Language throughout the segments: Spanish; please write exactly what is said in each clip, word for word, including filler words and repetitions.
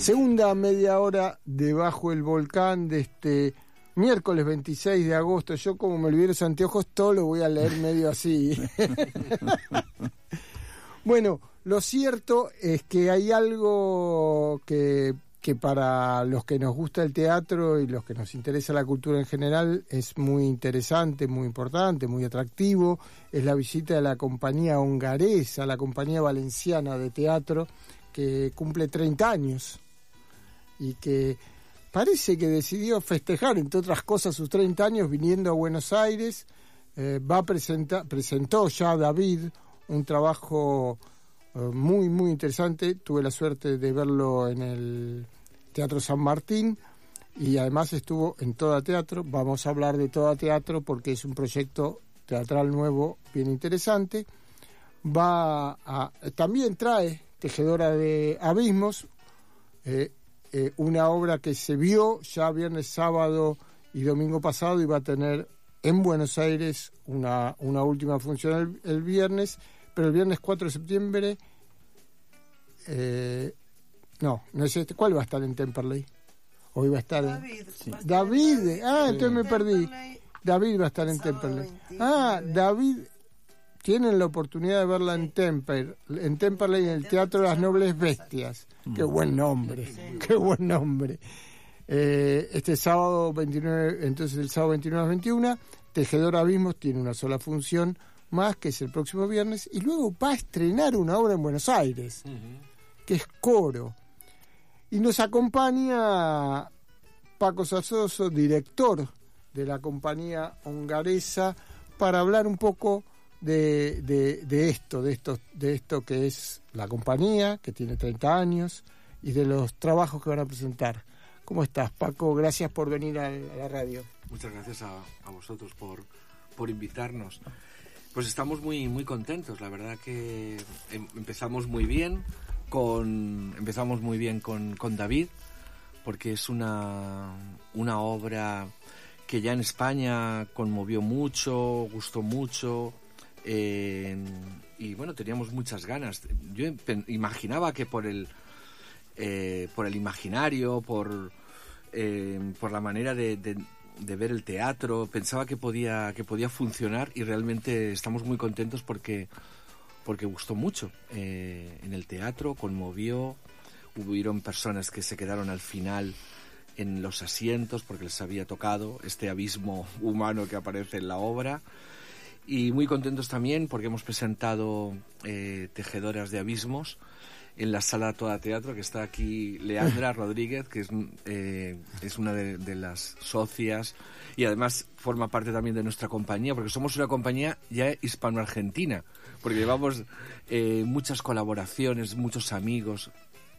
Segunda media hora de Bajo el Volcán de este miércoles veintiséis de agosto. Yo, como me olvidé los anteojos, todo lo voy a leer medio así. Bueno, lo cierto es que hay algo que, que para los que nos gusta el teatro y los que nos interesa la cultura en general es muy interesante, muy importante, muy atractivo. Es la visita de la compañía hongaresa, la compañía valenciana de teatro, que cumple treinta años y que parece que decidió festejar, entre otras cosas, sus treinta años viniendo a Buenos Aires. Eh, va a presentar, presentó ya David un trabajo eh, muy, muy interesante. Tuve la suerte de verlo en el Teatro San Martín y además estuvo en Toda Teatro. Vamos a hablar de Toda Teatro porque es un proyecto teatral nuevo bien interesante. Va a, también trae Tejedora de Abismos, eh, eh, una obra que se vio ya viernes, sábado y domingo pasado, y va a tener en Buenos Aires una, una última función el, el viernes, pero el viernes cuatro de septiembre, eh, no, no es este, ¿cuál va a estar en Temperley? Hoy va a estar David. En, sí. Va a David, David, ah, sí. entonces me perdí. David va a estar en Temperley. Ah, David, tienen la oportunidad de verla sí. en Temper, en Temperley, en el Teatro de las Nobles Bestias. Mm. Qué buen nombre, sí. qué buen nombre. Eh, este sábado veintinueve, entonces el sábado veintinueve a veintiuno, Tejedora Abismos tiene una sola función más, que es el próximo viernes, y luego va a estrenar una obra en Buenos Aires, uh-huh. que es Coro. Y nos acompaña Paco Sasoso, director de la compañía hongaresa, para hablar un poco de, de, de esto, de esto, de esto que es la compañía, que tiene treinta años, y de los trabajos que van a presentar. ¿Cómo estás, Paco? Gracias por venir a la radio. Muchas gracias a, a vosotros por, por invitarnos. Pues estamos muy, muy contentos. La verdad que em, empezamos muy bien con empezamos muy bien con, con David, porque es una, una obra que ya en España conmovió mucho, gustó mucho, eh, y bueno, teníamos muchas ganas. Yo imaginaba que por el eh, por el imaginario, por eh, por la manera de, de, de ver el teatro, pensaba que podía que podía funcionar, y realmente estamos muy contentos porque porque gustó mucho. Eh, en el teatro conmovió, hubieron personas que se quedaron al final en los asientos porque les había tocado este abismo humano que aparece en la obra. Y muy contentos también porque hemos presentado eh, Tejedoras de Abismos en la sala Toda Teatro, que está aquí Leandra Rodríguez, que es, eh, es una de, de las socias, y además forma parte también de nuestra compañía, porque somos una compañía ya hispano-argentina, porque llevamos eh, muchas colaboraciones, muchos amigos,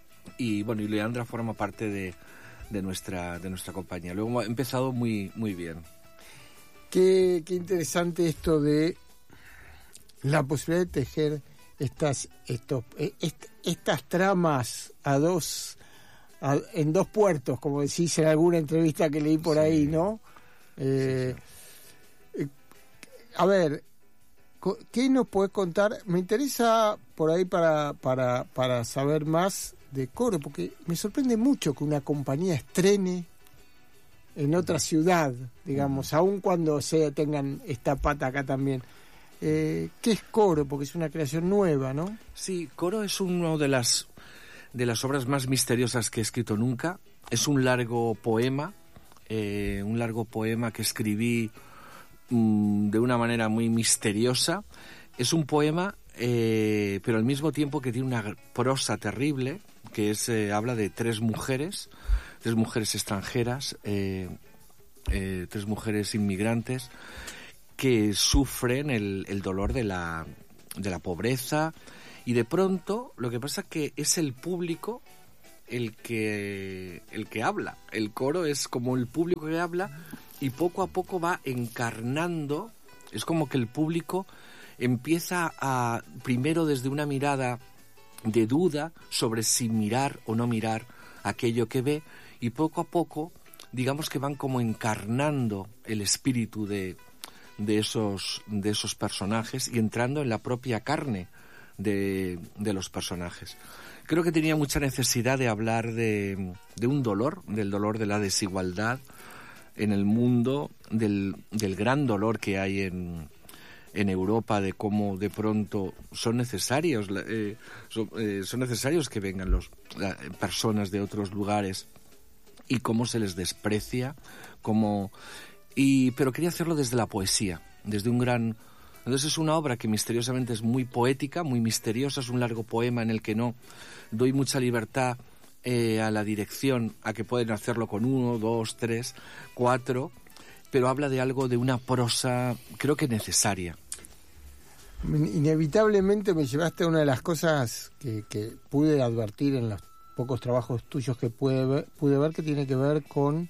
y bueno, y Leandra forma parte de, de nuestra de nuestra compañía. Luego ha empezado muy muy bien. Qué, qué interesante esto de la posibilidad de tejer estas estos est, estas tramas a dos a, en dos puertos, como decís en alguna entrevista que leí por sí. ahí, ¿no? Eh, sí, sí. A ver, ¿qué nos podés contar? Me interesa por ahí para para para saber más de Coro, porque me sorprende mucho que una compañía estrene en otra ciudad, digamos, uh-huh. aun cuando se tengan esta pata acá también. Eh, ¿Qué es Coro? Porque es una creación nueva, ¿no? Sí, Coro es una de las de las obras más misteriosas que he escrito nunca. Es un largo poema, eh, un largo poema que escribí mmm, de una manera muy misteriosa. Es un poema, eh, pero al mismo tiempo que tiene una prosa terrible, que es eh, habla de tres mujeres, tres mujeres extranjeras, eh, eh, tres mujeres inmigrantes, que sufren el, el dolor de la, de la pobreza, y de pronto lo que pasa es que es el público el que, el que habla. El coro es como el público que habla, y poco a poco va encarnando. Es como que el público empieza a, primero desde una mirada de duda sobre si mirar o no mirar aquello que ve, y poco a poco, digamos que van como encarnando el espíritu de de esos de esos personajes y entrando en la propia carne de, de los personajes. creo que tenía mucha necesidad de hablar de, de un dolor, del dolor de la desigualdad en el mundo, del, del gran dolor que hay en, en Europa, de cómo de pronto son necesarios, eh, son, eh, son necesarios que vengan los, la, personas de otros lugares y cómo se les desprecia, cómo, y, pero quería hacerlo desde la poesía, desde un gran... Entonces es una obra que misteriosamente es muy poética, muy misteriosa, es un largo poema en el que no doy mucha libertad eh, a la dirección, a que pueden hacerlo con uno, dos, tres, cuatro, pero habla de algo, de una prosa, creo que necesaria. Inevitablemente me llevaste a una de las cosas que, que pude advertir en los pocos trabajos tuyos que pude ver, pude ver que tiene que ver con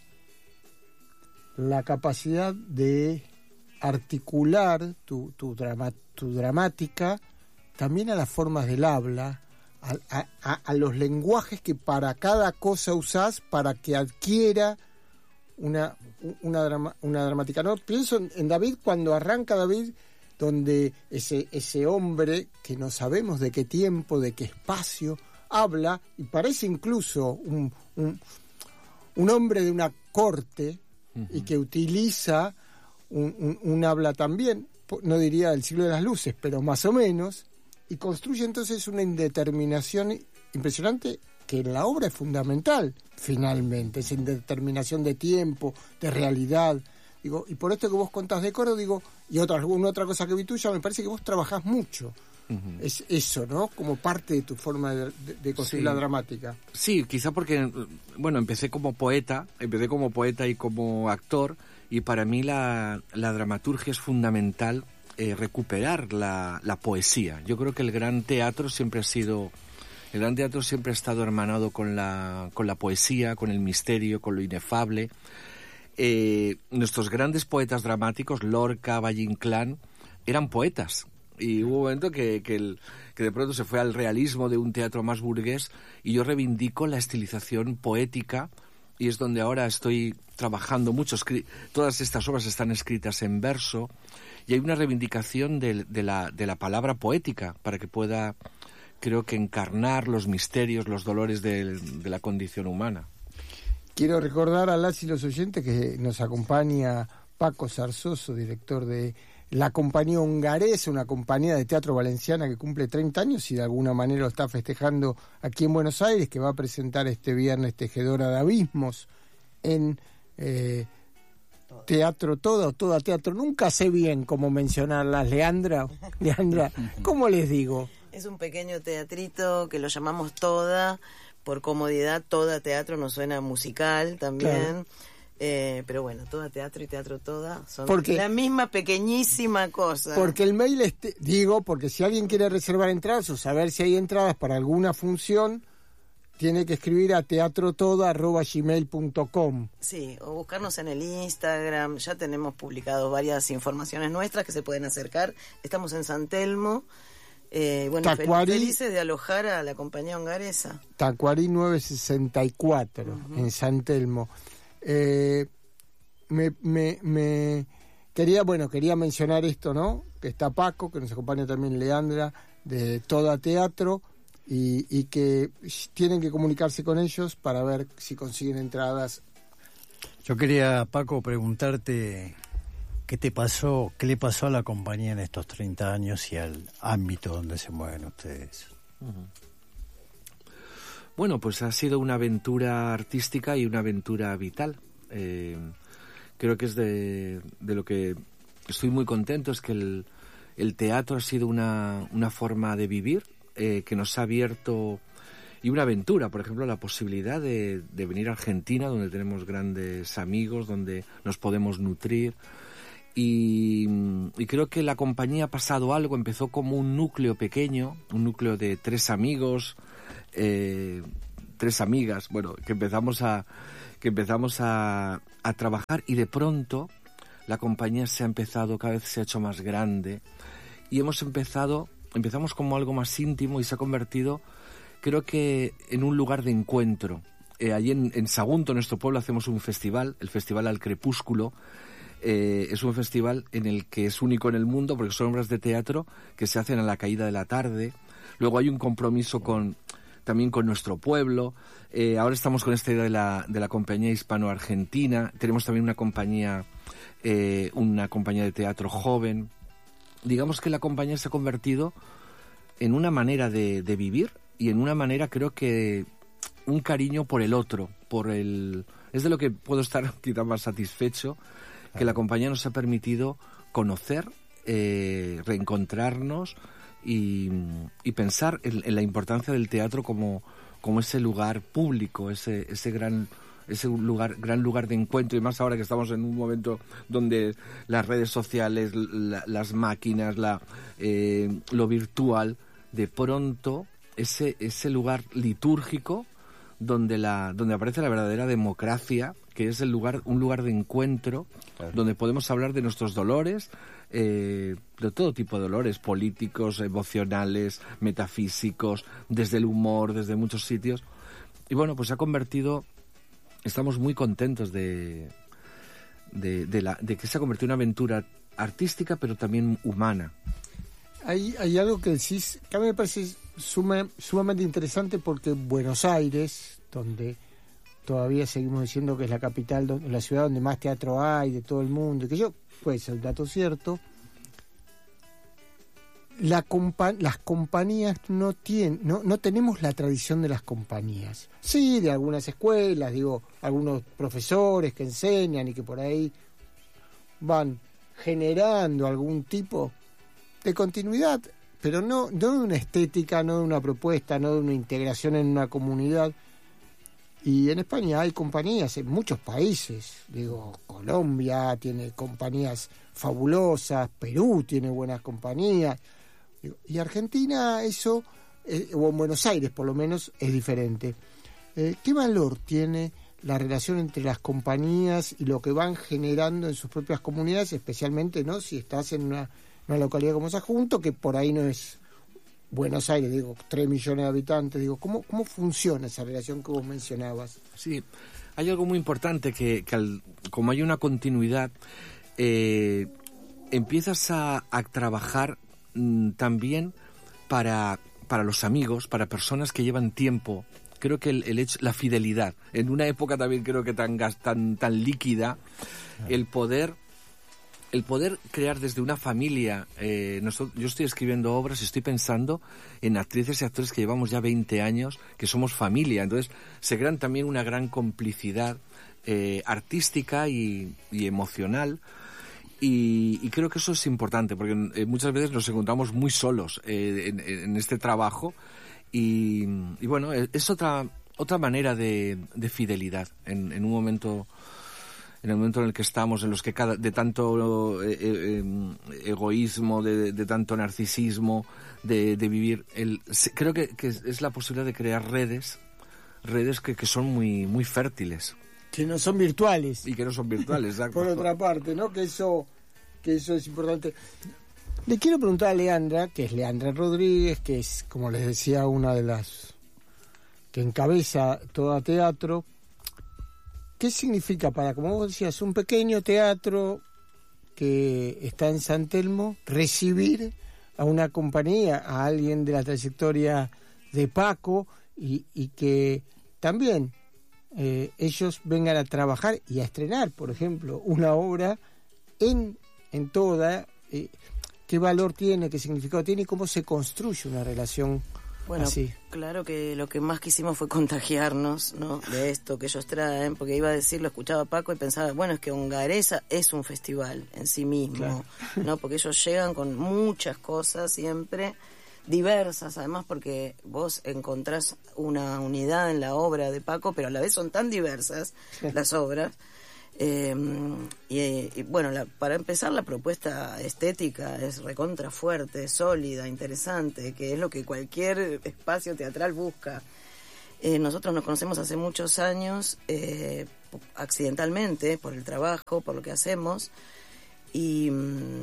la capacidad de articular tu, tu, drama, tu dramática también a las formas del habla, a, a, a los lenguajes que para cada cosa usás para que adquiera una, una, drama, una dramática. No, pienso en, en David, cuando arranca David, donde ese, ese hombre que no sabemos de qué tiempo, de qué espacio, habla, y parece incluso un, un, un hombre de una corte, uh-huh, y que utiliza Un, un, un habla también, no diría del siglo de las luces, pero más o menos, y construye entonces una indeterminación impresionante que en la obra es fundamental, finalmente, esa indeterminación de tiempo, de realidad. Digo, y por esto que vos contás de coro, digo, y otra, alguna otra cosa que vi tuya, me parece que vos trabajás mucho. Uh-huh. Es eso, ¿no? Como parte de tu forma de, de, de construir, sí, la dramática. Sí, quizá porque, bueno, empecé como poeta, empecé como poeta y como actor, y para mí la, la dramaturgia es fundamental, eh, recuperar la, la poesía. Yo creo que el gran teatro siempre ha sido, el gran teatro siempre ha estado hermanado con la, con la poesía, con el misterio, con lo inefable. Eh, nuestros grandes poetas dramáticos, Lorca, Valle Inclán, eran poetas. Y hubo un momento que, que, el, que de pronto se fue al realismo de un teatro más burgués, y yo reivindico la estilización poética, y es donde ahora estoy trabajando mucho. Todas estas obras están escritas en verso, y hay una reivindicación de, de, la, de la palabra poética para que pueda, creo que, encarnar los misterios, los dolores de, de la condición humana. Quiero recordar a las y los oyentes que nos acompaña Paco Zarzoso, director de la Compañía Hungaresa, una compañía de teatro valenciana que cumple treinta años y de alguna manera lo está festejando aquí en Buenos Aires, que va a presentar este viernes Tejedora de Abismos en eh, Teatro Toda o Toda Teatro. Nunca sé bien cómo mencionarlas, Leandra. Leandra, ¿cómo les digo? Es un pequeño teatrito que lo llamamos Toda, por comodidad. Toda Teatro nos suena musical también. Claro. Eh, pero bueno, Toda Teatro y Teatro Toda son porque, la misma pequeñísima cosa. Porque el mail, este, digo, porque si alguien quiere reservar entradas o saber si hay entradas para alguna función, tiene que escribir a teatrotoda arroba gmail punto com. Sí, o buscarnos en el Instagram. Ya tenemos publicado varias informaciones nuestras que se pueden acercar. Estamos en San Telmo. Eh, bueno, Tacuarí, felices de alojar a la Compañía Hungaresa. Tacuarí novecientos sesenta y cuatro, uh-huh, en San Telmo. Eh, me, me, me quería, bueno, quería mencionar esto, ¿no? Que está Paco, que nos acompaña también Leandra, de Toda Teatro, y, y que tienen que comunicarse con ellos para ver si consiguen entradas. Yo quería, Paco, preguntarte qué te pasó, qué le pasó a la compañía en estos treinta años y al ámbito donde se mueven ustedes. Uh-huh. Bueno, pues ha sido una aventura artística y una aventura vital. Eh, creo que es de, de lo que estoy muy contento, es que el, el teatro ha sido una, una forma de vivir eh, que nos ha abierto, y una aventura, por ejemplo, la posibilidad de, de venir a Argentina, donde tenemos grandes amigos, donde nos podemos nutrir. Y, y creo que la compañía ha pasado algo, empezó como un núcleo pequeño, un núcleo de tres amigos, eh, tres amigas, bueno, que empezamos a que empezamos a, a trabajar, y de pronto la compañía se ha empezado, cada vez se ha hecho más grande, y hemos empezado, empezamos como algo más íntimo y se ha convertido, creo que, en un lugar de encuentro. Eh, allí en, en Sagunto, nuestro pueblo, hacemos un festival, el Festival al Crepúsculo. Eh, es un festival en el que es único en el mundo porque son obras de teatro que se hacen a la caída de la tarde. Luego hay un compromiso con también con nuestro pueblo. Eh, ahora estamos con esta idea de la, de la compañía hispano-argentina. Tenemos también una compañía, eh, una compañía de teatro joven. Digamos que la compañía se ha convertido en una manera de, de vivir y en una manera, creo que, un cariño por el otro, por el... Es de lo que puedo estar quizá más satisfecho, que la compañía nos ha permitido conocer, eh, reencontrarnos y, y pensar en, en la importancia del teatro como, como ese lugar público, ese, ese gran... ese lugar, gran lugar de encuentro, y más ahora que estamos en un momento donde las redes sociales, la, las máquinas, la, eh, lo virtual, de pronto ese, ese lugar litúrgico donde, la, donde aparece la verdadera democracia, que es el lugar, un lugar de encuentro, claro, donde podemos hablar de nuestros dolores, eh, de todo tipo de dolores, políticos, emocionales, metafísicos, desde el humor, desde muchos sitios. Y bueno, pues se ha convertido... Estamos muy contentos de, de, de, la, de que se ha convertido en una aventura artística, pero también humana. Hay, hay algo que decís, que a mí me parece suma, sumamente interesante, porque Buenos Aires, donde todavía seguimos diciendo que es la capital, la ciudad donde más teatro hay de todo el mundo, y que yo, puede ser un dato cierto, La compa- las compañías no tienen, no, no tenemos la tradición de las compañías. Sí, de algunas escuelas, digo, algunos profesores que enseñan y que por ahí van generando algún tipo de continuidad, pero no, no de una estética, no de una propuesta, no de una integración en una comunidad. Y en España hay compañías en muchos países, digo, Colombia tiene compañías fabulosas, Perú tiene buenas compañías. Y Argentina, eso, eh, o en Buenos Aires por lo menos, es diferente. Eh, ¿Qué valor tiene la relación entre las compañías y lo que van generando en sus propias comunidades, especialmente, ¿no?, si estás en una, una localidad como Sagunto, que por ahí no es Buenos Aires, digo, tres millones de habitantes? Digo, ¿cómo, cómo funciona esa relación que vos mencionabas? Sí, hay algo muy importante, que, que al, como hay una continuidad, eh, empiezas a, a trabajar también para, para los amigos, para personas que llevan tiempo. Creo que el, el hecho, la fidelidad, en una época también creo que tan tan, tan líquida, el poder el poder crear desde una familia. Eh, nosotros, yo estoy escribiendo obras y estoy pensando en actrices y actores que llevamos ya veinte años, que somos familia. Entonces se crean también una gran complicidad eh, artística y, y emocional. Y, y creo que eso es importante, porque eh, muchas veces nos encontramos muy solos eh, en, en este trabajo, y, y bueno, es otra otra manera de, de fidelidad en, en un momento en el momento en el que estamos, en los que cada de tanto eh, eh, egoísmo, de, de tanto narcisismo, de, de vivir el creo que, que es la posibilidad de crear redes redes que, que son muy muy fértiles. Que no son virtuales. Y que no son virtuales, exacto. Por otra parte, ¿no? Que eso, que eso es importante. Le quiero preguntar a Leandra, que es Leandra Rodríguez, que es, como les decía, una de las que encabeza todo teatro. ¿Qué significa para, como vos decías, un pequeño teatro que está en San Telmo, recibir a una compañía, a alguien de la trayectoria de Paco, y, y que también Eh, ellos vengan a trabajar y a estrenar, por ejemplo, una obra en, en toda, eh, qué valor tiene, qué significado tiene y cómo se construye una relación bueno, así? Claro que lo que más quisimos fue contagiarnos, ¿no?, de esto que ellos traen, porque iba a decir, lo escuchaba Paco y pensaba, bueno, es que Hongaresa es un festival en sí mismo, claro, ¿no?, porque ellos llegan con muchas cosas siempre diversas, además, porque vos encontrás una unidad en la obra de Paco, pero a la vez son tan diversas las obras. Eh, y, y bueno, la, para empezar, la propuesta estética es recontra fuerte, sólida, interesante, que es lo que cualquier espacio teatral busca. Eh, nosotros nos conocemos hace muchos años, eh, accidentalmente, por el trabajo, por lo que hacemos, y...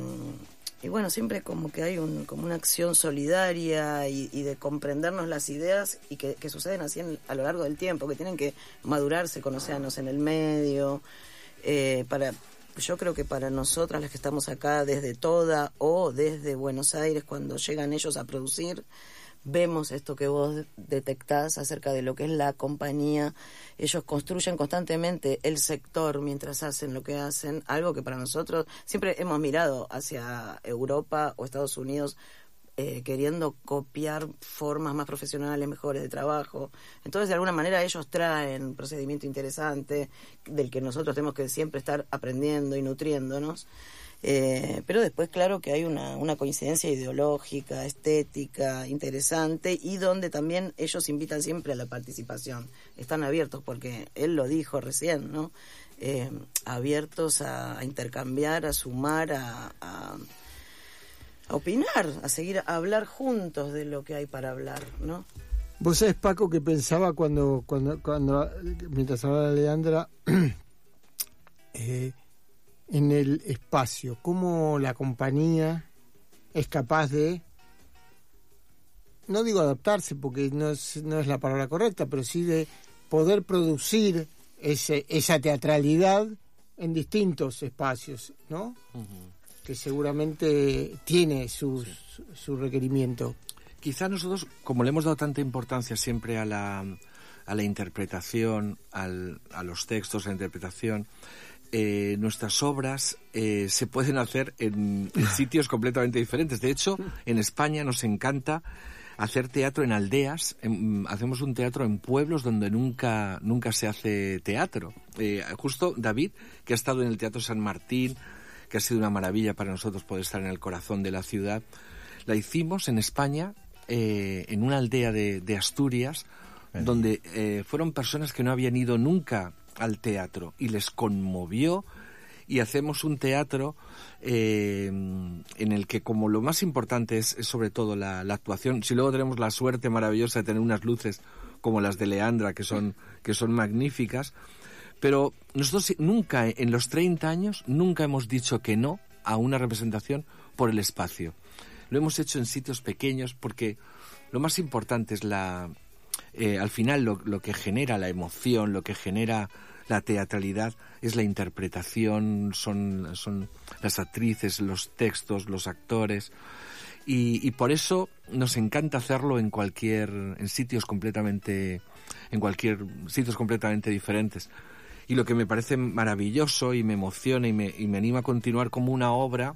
Y bueno, siempre como que hay un, como una acción solidaria y, y de comprendernos las ideas y que, que suceden así en, a lo largo del tiempo, que tienen que madurarse con océanos en el medio. Eh, para yo creo que para nosotras, las que estamos acá desde Toda o desde Buenos Aires, cuando llegan ellos a producir, vemos esto que vos detectás acerca de lo que es la compañía. Ellos construyen constantemente el sector mientras hacen lo que hacen, algo que para nosotros siempre hemos mirado hacia Europa o Estados Unidos, eh, queriendo copiar formas más profesionales, mejores de trabajo. Entonces, de alguna manera, ellos traen un procedimiento interesante del que nosotros tenemos que siempre estar aprendiendo y nutriéndonos. Eh, pero después, claro que hay una, una coincidencia ideológica, estética, interesante, y donde también ellos invitan siempre a la participación. Están abiertos, porque él lo dijo recién, ¿no? Eh, abiertos a, a intercambiar, a sumar, a, a, a opinar, a seguir, a hablar juntos de lo que hay para hablar, ¿no? Vos sabés, Paco, que pensaba cuando, cuando, cuando mientras hablaba Leandra, eh, en el espacio, cómo la compañía es capaz de, no digo adaptarse porque no es, no es la palabra correcta, pero sí de poder producir ese, esa teatralidad en distintos espacios, ¿no? Uh-huh. Que seguramente tiene sus, sí. su requerimiento. Quizá nosotros, como le hemos dado tanta importancia siempre a la, a la interpretación, al, a los textos, a la interpretación, Eh, nuestras obras eh, se pueden hacer en, en sitios completamente diferentes. De hecho, en España nos encanta hacer teatro en aldeas. En, hacemos un teatro en pueblos donde nunca nunca se hace teatro. Eh, justo David, que ha estado en el Teatro San Martín, que ha sido una maravilla para nosotros poder estar en el corazón de la ciudad, la hicimos en España, eh, en una aldea de, de Asturias, eh. donde eh, fueron personas que no habían ido nunca al teatro y les conmovió, y hacemos un teatro eh, en el que, como lo más importante es, es sobre todo la, la actuación. Si luego tenemos la suerte maravillosa de tener unas luces como las de Leandra, que son, que son magníficas, pero nosotros nunca, en los treinta años, nunca hemos dicho que no a una representación por el espacio. Lo hemos hecho en sitios pequeños porque lo más importante es la... Eh, al final lo, lo que genera la emoción, lo que genera la teatralidad es la interpretación, son, son las actrices, los textos, los actores, y, y por eso nos encanta hacerlo en cualquier, en sitios completamente, en cualquier sitios completamente diferentes. Y lo que me parece maravilloso y me emociona y me, y me anima a continuar como una obra,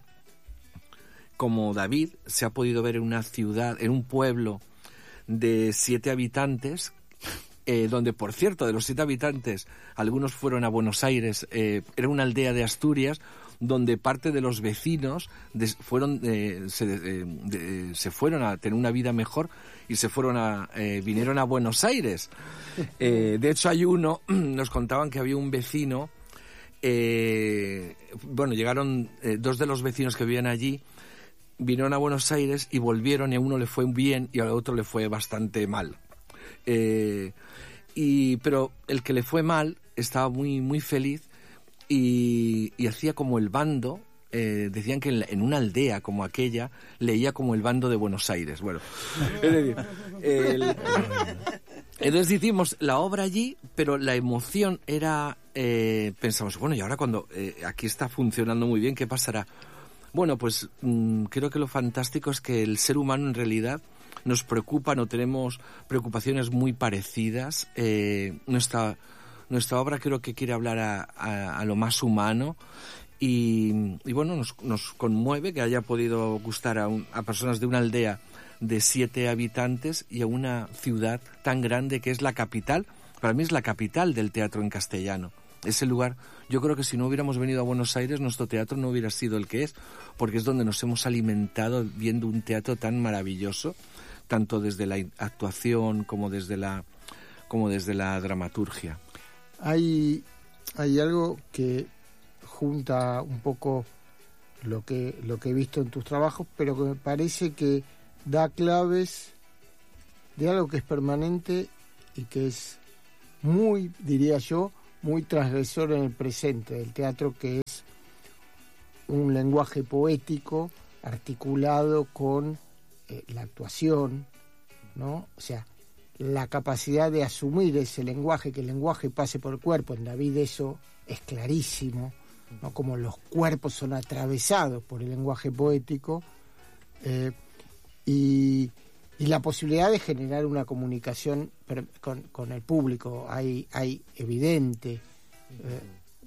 como David se ha podido ver en una ciudad, en un pueblo de siete habitantes, eh, donde, por cierto, de los siete habitantes, algunos fueron a Buenos Aires. Eh, era una aldea de Asturias donde parte de los vecinos de, fueron eh, se, de, de, se fueron a tener una vida mejor y se fueron a eh, vinieron a Buenos Aires. Eh, de hecho, hay uno, nos contaban que había un vecino, eh, bueno, llegaron eh, dos de los vecinos que vivían allí, vinieron a Buenos Aires y volvieron, y a uno le fue bien y al otro le fue bastante mal. Eh, y, pero el que le fue mal estaba muy, muy feliz y, y hacía como el bando. Eh, decían que en, la, en una aldea como aquella leía como el bando de Buenos Aires. Bueno, es decir, el, entonces hicimos la obra allí, pero la emoción era, eh, pensamos, bueno, y ahora cuando eh, aquí está funcionando muy bien, ¿qué pasará? Bueno, pues mmm, creo que lo fantástico es que el ser humano en realidad nos preocupa, no tenemos preocupaciones muy parecidas. Eh, nuestra, nuestra obra creo que quiere hablar a, a, a lo más humano y, y bueno, nos, nos conmueve que haya podido gustar a, un, a personas de una aldea de siete habitantes y a una ciudad tan grande que es la capital. Para mí es la capital del teatro en castellano. Ese lugar, yo creo que si no hubiéramos venido a Buenos Aires, nuestro teatro no hubiera sido el que es, porque es donde nos hemos alimentado viendo un teatro tan maravilloso, tanto desde la actuación como desde la, como desde la dramaturgia. Hay, hay algo que junta un poco lo que, lo que he visto en tus trabajos, pero que me parece que da claves de algo que es permanente y que es muy, diría yo, muy transgresor en el presente del teatro, que es un lenguaje poético articulado con eh, la actuación, ¿no? O sea, la capacidad de asumir ese lenguaje, que el lenguaje pase por el cuerpo. En David eso es clarísimo, ¿no? Como los cuerpos son atravesados por el lenguaje poético, eh, y, y la posibilidad de generar una comunicación con, con el público. Hay, hay evidente eh,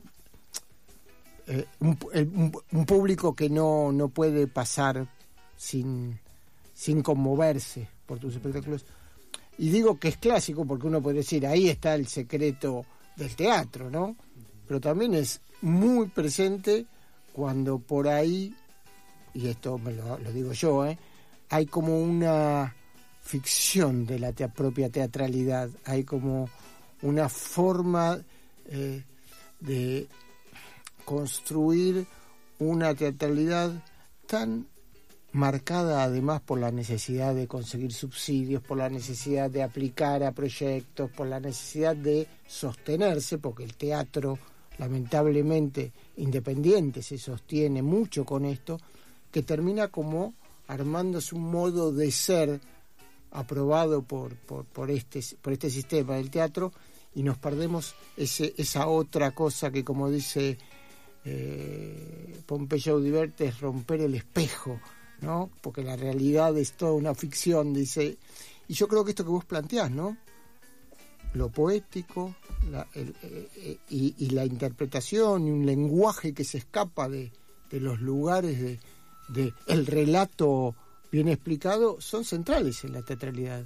eh, un, el, un, un público que no, no puede pasar sin, sin conmoverse por tus espectáculos. Y digo que es clásico porque uno puede decir, ahí está el secreto del teatro, ¿no? Pero también es muy presente cuando por ahí, y esto me lo, lo digo yo, ¿eh? hay como una ficción de la te- propia teatralidad, hay como una forma eh, de construir una teatralidad tan marcada además por la necesidad de conseguir subsidios, por la necesidad de aplicar a proyectos, por la necesidad de sostenerse, porque el teatro lamentablemente independiente se sostiene mucho con esto, que termina como armándose un modo de ser aprobado por, por, por, este, por este sistema del teatro, y nos perdemos ese, esa otra cosa que, como dice eh, Pompeyo Audibert, es romper el espejo, ¿no? Porque la realidad es toda una ficción, dice. Y yo creo que esto que vos planteás, ¿no? Lo poético la, el, eh, y, y la interpretación y un lenguaje que se escapa de, de los lugares de, de el relato bien explicado son centrales en la teatralidad.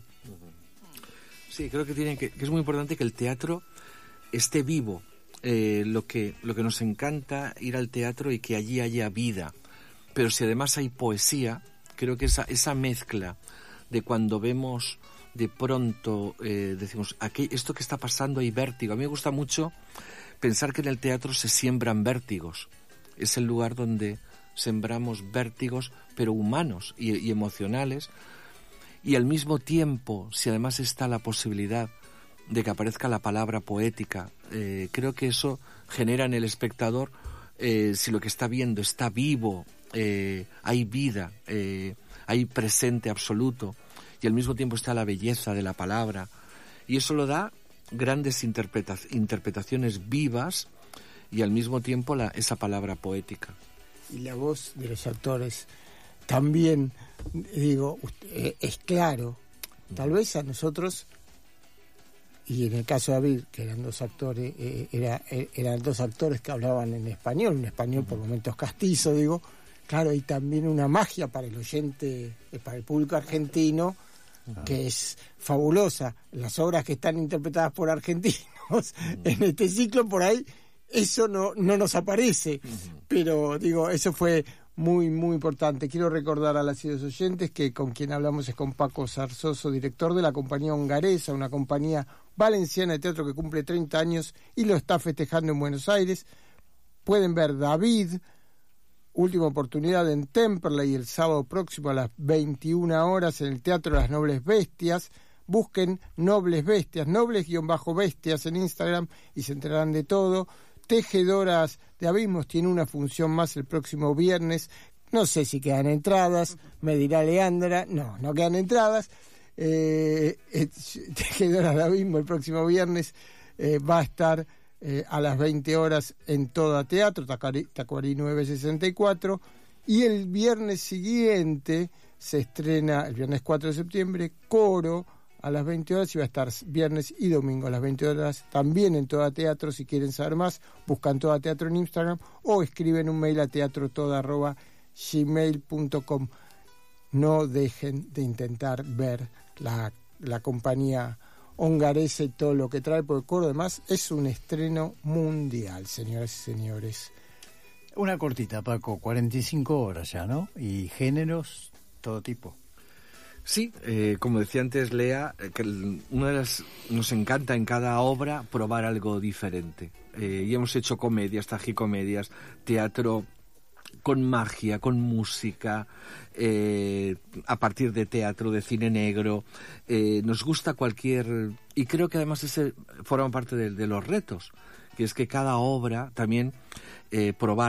Sí, creo que tiene que, que es muy importante que el teatro esté vivo. Eh, lo que lo que nos encanta ir al teatro y que allí haya vida. Pero si además hay poesía, creo que esa esa mezcla de cuando vemos de pronto, eh, decimos, aquí, esto que está pasando hay vértigo. A mí me gusta mucho pensar que en el teatro se siembran vértigos. Es el lugar donde sembramos vértigos, pero humanos y, y emocionales. Y al mismo tiempo, si además está la posibilidad de que aparezca la palabra poética, eh, creo que eso genera en el espectador, eh, si lo que está viendo está vivo, eh, hay vida, eh, hay presente absoluto, y al mismo tiempo está la belleza de la palabra, y eso lo da grandes interpreta- interpretaciones vivas y al mismo tiempo la, esa palabra poética. Y la voz de los actores también, digo, es claro, tal vez a nosotros, y en el caso de David, que eran dos actores, eh, era, eran dos actores que hablaban en español, un español por momentos castizo, digo, claro, hay también una magia para el oyente, para el público argentino, que es fabulosa. Las obras que están interpretadas por argentinos en este ciclo, por ahí, eso no, no nos aparece, pero digo, eso fue muy, muy importante. Quiero recordar a las y los oyentes que con quien hablamos es con Paco Zarzoso, director de la compañía Hongaresa, una compañía valenciana de teatro que cumple treinta años y lo está festejando en Buenos Aires. Pueden ver David, última oportunidad, en Temperley el sábado próximo a las veintiuna horas en el Teatro de las Nobles Bestias. Busquen Nobles Bestias, nobles-bestias en Instagram y se enterarán de todo. Tejedoras de Abismos tiene una función más el próximo viernes. No sé si quedan entradas, me dirá Leandra. No, no quedan entradas. Eh, eh, Tejedoras de Abismo el próximo viernes eh, va a estar eh, a las veinte horas en Toda Teatro, Tacuarí, Tacuarí nueve sesenta y cuatro. Y el viernes siguiente se estrena, el viernes cuatro de septiembre, Coro a las veinte horas, y va a estar viernes y domingo a las veinte horas también en Toda Teatro. Si quieren saber más, buscan Toda Teatro en Instagram o escriben un mail a teatrotoda arroba gmail punto com. No dejen de intentar ver la, la compañía hongaresa y todo lo que trae, porque Coro además es un estreno mundial, señoras y señores. Una cortita, Paco, cuarenta y cinco horas ya, ¿no? Y géneros, todo tipo. Sí, eh, como decía antes Lea, que el, una de las, nos encanta en cada obra probar algo diferente. Eh, y hemos hecho comedias, tragicomedias, teatro con magia, con música, eh, a partir de teatro, de cine negro. Eh, nos gusta cualquier... Y creo que además ese forma parte de, de los retos, que es que cada obra también eh, probar